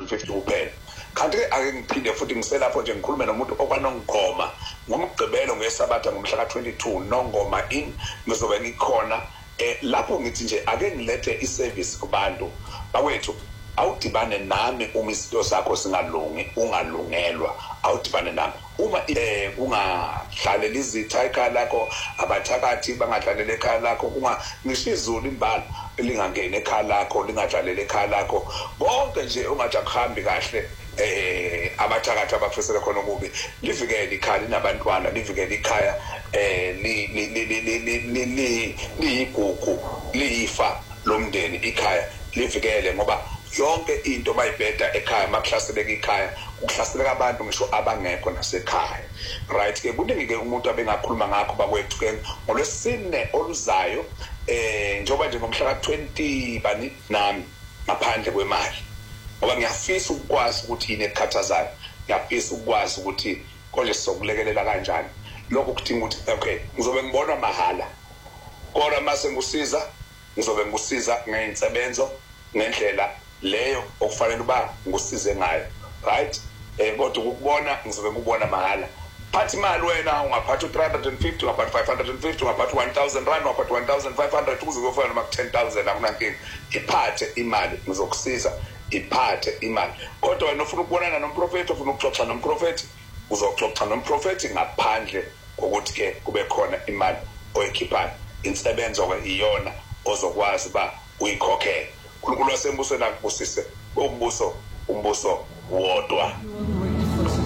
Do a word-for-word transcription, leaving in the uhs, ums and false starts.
hundred fifty kuphela. Kanti ke ake ngiphinde futhi ngiselapho nje ngikhulume nomuntu okwanongoma ngomgqibelo ngesabatha ngomhla ka twenty-two Nongoma in ngizobe ngikhona eh lapho ngithi nje ake ngilethe iservice kubantu bakwethu awudibane nami uma izinto zakho singalungi ungalungelwa awudibane nami uma eh ungahlalela izitha ekhaya lakho abathakathi bangadlalela ekhaya lakho kunga ngisho izulu imbala lingangena ekhaya lakho lingadlalela ekhaya lakho bonke nje ungathi akuhambi kahle eh abathakathi abafisela khona okubi livikele ikhaya linabantwana livikele ikhaya eh li li li li li liyigugu liyifa lomndeni ikhaya livikele ngoba yonke into mayibheda ekhaya makuhlaseleka ikhaya ukuhlaseleka abantu ngisho abangekho nasekhaya right ke kuningi ke umuntu abengakhuluma ngakho bakwethu ke ngolwesine oluzayo eh njoba nje ngomhla ka twenty bani nami ngaphandle kwemali ngoba ngiyafisa ukwazi ukuthi yini ekhathazayo ngiyafisa ukwazi ukuthi konje sizokulekelela kanjani lokho kudinga ukuthi okay ngizobe ngibona mahala kodwa mase ngusiza ngizobe ngusiza ngeinsebenzo ngendlela leyo okufanele uba ngusize ngayo right eh kodwa ukubona ngizobe ngubona mahala phathi imali wena ungaphatha three hundred fifty ungaphatha five hundred fifty ungaphatha one thousand rand ungaphatha one thousand five hundred ukuze kuyofana noma ten thousand akunankingi iphathe imali ngizokusiza iphathe imali kodwa wena ufuna ukubonana nomprofeti ufuna ukuxoxa nomprofeti uzoxoxa nomprofeti ngaphandle kokuthi ke kube khona imali oyikhiphayo insebenzo ke iyona ozokwazi ba uyikhokhele uNkulunkulu wasembusweni akubusise umbuso umbuso wodwa.